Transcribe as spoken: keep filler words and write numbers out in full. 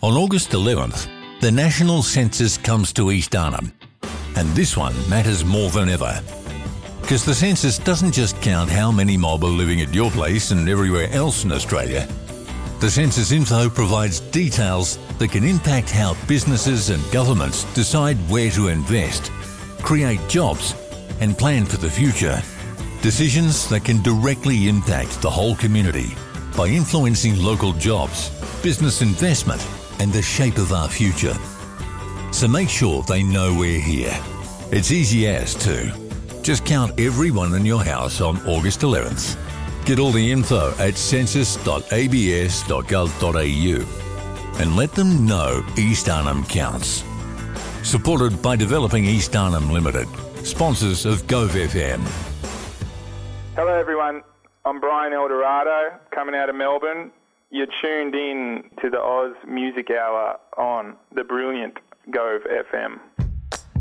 On August eleventh, the national census comes to East Arnhem, and this one matters more than ever. Because the census doesn't just count how many mob are living at your place and everywhere else in Australia. The census info provides details that can impact how businesses and governments decide where to invest, create jobs, and plan for the future. Decisions that can directly impact the whole community by influencing local jobs, business investment, and the shape of our future. So make sure they know we're here. It's easy as too. Just count everyone in your house on August eleventh. Get all the info at census dot a b s dot gov dot a u and let them know East Arnhem counts. Supported by Developing East Arnhem Limited, sponsors of Gove F M. Hello everyone, I'm Brian Eldorado, coming out of Melbourne. You're tuned in to the Oz Music Hour on the brilliant Gove F M.